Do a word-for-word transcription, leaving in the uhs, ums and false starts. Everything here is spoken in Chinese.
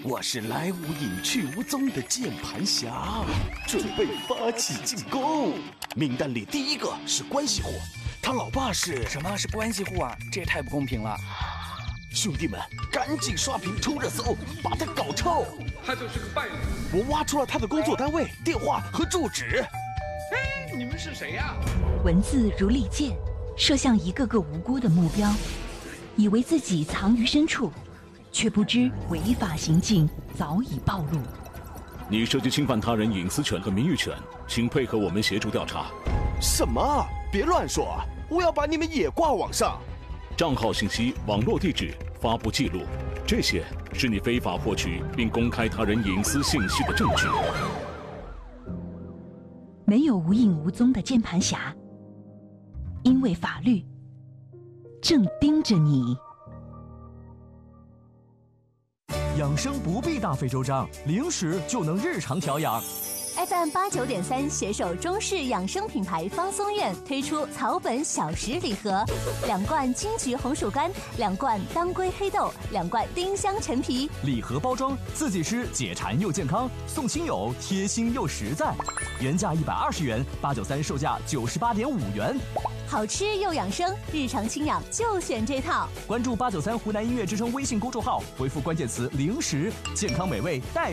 我是来无影去无踪的键盘侠，准备发起进攻。名单里第一个是关系户，他老爸是什么是关系户啊？这也太不公平了！ 兄弟们，赶紧刷屏冲热搜，把他搞臭！ 他就是个败类。 我挖出了他的工作单位、电话和住址。 哎，你们是谁呀？ 文字如利剑，射向一个个无辜的目标，以为自己藏于深处，却不知违法行径早已暴露。 你涉及侵犯他人隐私权和名誉权，请配合我们协助调查。 什么？别乱说！我要把你们也挂网上。 账号信息、网络地址、发布记录，这些是你非法获取并公开他人隐私信息的证据。 没有无影无踪的键盘侠，因为法律正盯着你。 养生不必大费周章，零食就能日常调养。 F M 八九点三携手中式养生品牌方松苑推出草本小食礼盒，两罐金桔红薯干，两罐当归黑豆，两罐丁香陈皮。 礼盒包装自己吃解馋又健康，送亲友贴心又实在。原价一百二十元，八九三售价九十八点五元。 好吃又养生，日常清养就选这套。 关注八九三湖南音乐之声微信公众号，回复关键词零食，健康美味带。